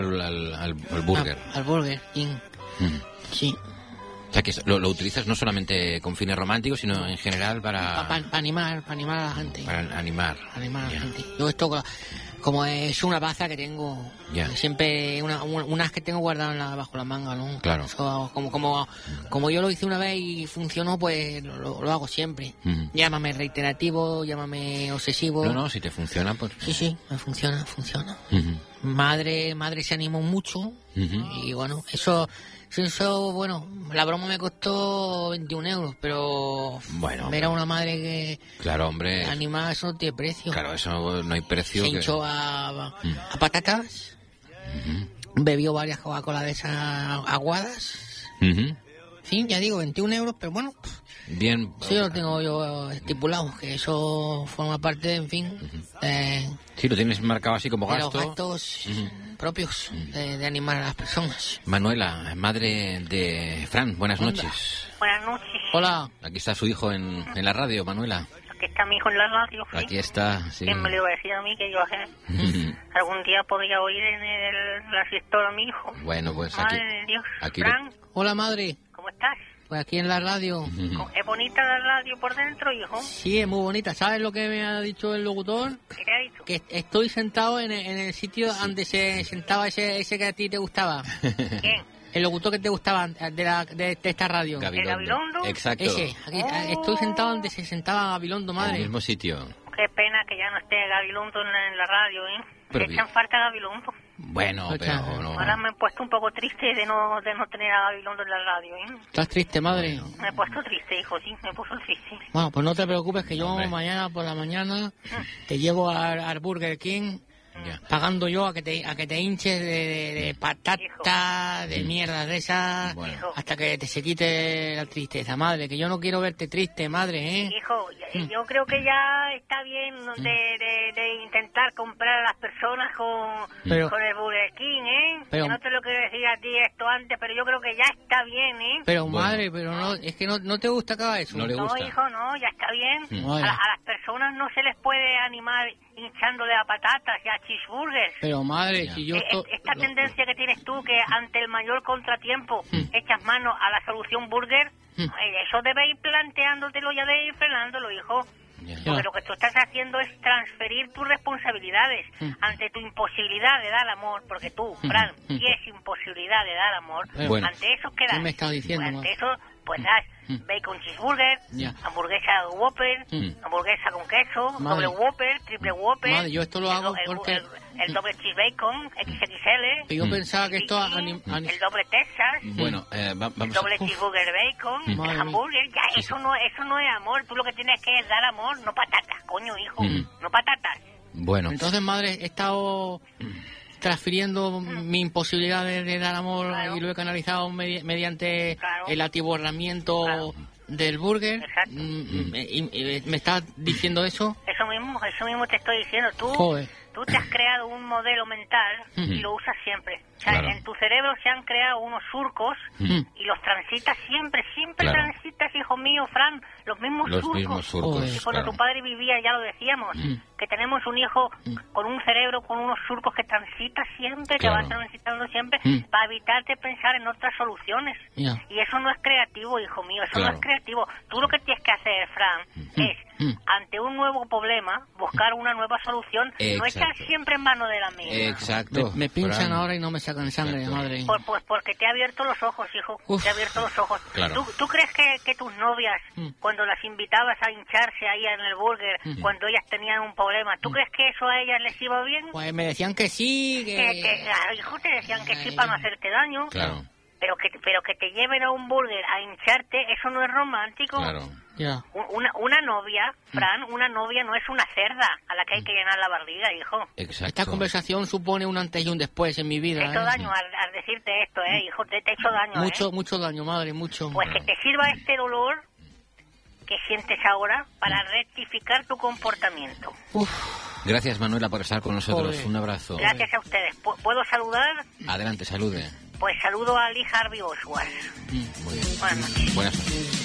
al burger. Al Burger King. Sí. O sea, que lo utilizas no solamente con fines románticos, sino en general para animar a la gente. Para animar. Animar a la gente. Yo esto, como es una baza que tengo, siempre unas que tengo guardadas bajo la manga, ¿no? Claro. Eso, como yo lo hice una vez y funcionó, pues lo hago siempre. Llámame reiterativo, llámame obsesivo. No, si te funciona, pues... Sí, me funciona. Madre se animó mucho y bueno, eso, bueno, la broma me costó 21 euros, pero bueno, ver a una madre que... Claro, hombre. Animada, eso no tiene precio. Claro, eso no hay precio. Se hinchó a patatas, bebió varias Coca-Cola de esas aguadas. Sí, ya digo, 21 euros, pero bueno... Bien. Sí, lo tengo yo estipulado, que eso forma parte, en fin... sí, lo tienes marcado así como gasto. Los gastos propios de animar a las personas. Manuela, madre de Fran, buenas noches. Buenas noches. Hola. Aquí está su hijo en la radio, Manuela. Aquí está mi hijo en la radio. ¿Sí? Aquí está, sí. ¿Quién me lo iba a decir a mí que yo algún día podría oír en la fiesta a mi hijo? Bueno, pues Madre de Dios. Aquí Fran. Hola, madre. ¿Cómo estás? Pues aquí en la radio. ¿Es bonita la radio por dentro, hijo? Sí, es muy bonita. ¿Sabes lo que me ha dicho el locutor? ¿Qué te ha dicho? Que estoy sentado en el sitio donde se sentaba ese que a ti te gustaba. ¿Quién? El locutor que te gustaba de esta radio. Gabilondo. ¿El Gabilondo? Exacto. Ese. Aquí, estoy sentado donde se sentaba Gabilondo, madre. En el mismo sitio. Qué pena que ya no esté Gabilondo en la radio, ¿eh? Pero Se echan falta a Gabilondo. Bueno, pero no... Ahora me he puesto un poco triste de no tener a Gabilondo en la radio, ¿eh? ¿Estás triste, madre? Me he puesto triste, hijo, sí, me he puesto triste. Bueno, pues no te preocupes que yo mañana por la mañana te llevo al Burger King, pagando yo a que te hinches de patata, de mierda de esas, hasta que se quite la tristeza, madre, que yo no quiero verte triste, madre, ¿eh? Hijo, yo creo que ya está bien de intentar comprar a las personas con el Burger King, ¿eh? Pero, yo no te lo quiero decir a ti esto antes, pero yo creo que ya está bien, ¿eh? Pero madre, pero no, es que no te gusta que haga eso. No le gusta. No, hijo, no, ya está bien. Vale. A las personas no se les puede animar hinchándole a patatas y a cheeseburgers. Pero madre, si yo... Esta tendencia que tienes tú, que ante el mayor contratiempo echas mano a la solución burger, eso debe ir planteándotelo, ya debe ir frenándolo, hijo. Porque lo que tú estás haciendo es transferir tus responsabilidades ante tu imposibilidad de dar amor, porque tú, Fran, tienes imposibilidad de dar amor. Bueno, ante eso, ¿qué das? ¿qué me estás diciendo? Pues ante eso, pues das bacon cheeseburger, hamburguesa Whopper, hamburguesa con queso, doble Whopper, triple Whopper. Madre, yo esto lo hago porque... El doble cheese bacon, XXL. Yo pensaba que esto... el doble Texas. Bueno, vamos el doble cheeseburger bacon, el hamburger. Ya, eso no es amor. Tú lo que tienes que es dar amor, no patatas, coño, hijo. No patatas. Bueno. Entonces, madre, he estado transfiriendo mi imposibilidad de dar amor y lo he canalizado mediante el atiborramiento del burger. Exacto. Y me estás diciendo eso. Eso mismo te estoy diciendo. Tú te has creado un modelo mental y lo usas siempre. O sea, en tu cerebro se han creado unos surcos y los transitas siempre transitas, hijo mío, Fran, los mismos surcos. Y cuando tu padre vivía, ya lo decíamos, que tenemos un hijo con un cerebro, con unos surcos que transita siempre, que va transitando siempre, para evitarte pensar en otras soluciones. Y eso no es creativo, hijo mío, eso no es creativo. Tú lo que tienes que hacer, Fran, es, ante un nuevo problema, buscar una nueva solución, no echar siempre en mano de la misma. Exacto. Me pinchan ahora y no me sacan sangre, madre. Pues porque te ha abierto los ojos, hijo. Te ha abierto los ojos. Claro. ¿Tú crees que tus novias, cuando las invitabas a hincharse ahí en el burger, cuando ellas tenían un problema, ¿tú crees que eso a ellas les iba bien? Pues me decían que sí, hijo, te decían que sí para no hacerte daño. Claro. Pero que te lleven a un burger a hincharte, eso no es romántico. Claro. Una novia, Fran, una novia no es una cerda a la que hay que llenar la barriga, hijo. Exacto. Esta conversación supone un antes y un después en mi vida. Te he hecho daño al decirte esto, hijo, te he hecho daño. Mucho daño, madre, mucho. Pues que te sirva este dolor que sientes ahora para rectificar tu comportamiento. Gracias, Manuela, por estar con nosotros. Joder. Un abrazo. Gracias a ustedes. ¿Puedo saludar? Adelante, salude. Pues saludo a Lee Harvey Oswald. Muy bien. Buenas noches. Buenas noches.